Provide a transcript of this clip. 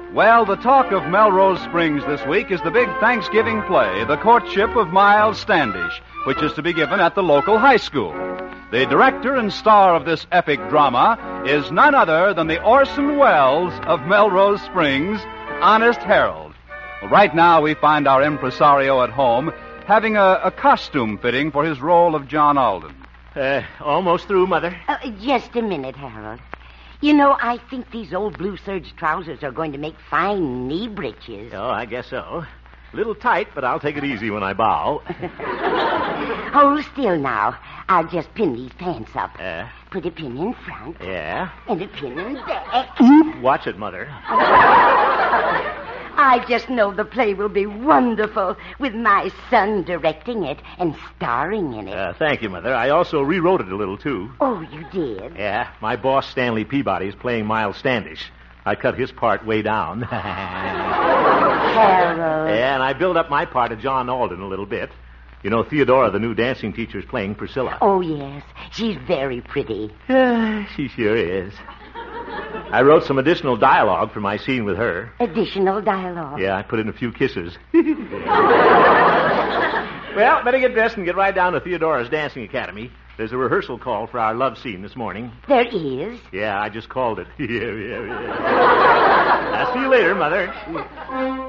Well, the talk of Melrose Springs this week is the big Thanksgiving play, The Courtship of Miles Standish, which is to be given at the local high school. The director and star of this epic drama is none other than the Orson Welles of Melrose Springs, Honest Harold. Well, right now we find our impresario at home having a costume fitting for his role of John Alden. Almost through, Mother. Just a minute, Harold. You know, I think these old blue serge trousers are going to make fine knee breeches. Oh, I guess so. A little tight, but I'll take it easy when I bow. Hold still now. I'll just pin these pants up. Put a pin in front. Yeah? And a pin in back. Watch it, Mother. I just know the play will be wonderful with my son directing it and starring in it. Thank you, Mother. I also rewrote it a little, too. Oh, you did? Yeah. My boss, Stanley Peabody, is playing Miles Standish. I cut his part way down. Harold. Yeah, and I built up my part of John Alden a little bit. You know, Theodora, the new dancing teacher, is playing Priscilla. Oh, yes. She's very pretty. She sure is. I wrote some additional dialogue for my scene with her. Additional dialogue? Yeah, I put in a few kisses. Well, better get dressed and get right down to Theodora's Dancing Academy. There's a rehearsal call for our love scene this morning. There is? Yeah, I just called it. Yeah. I'll see you later, Mother.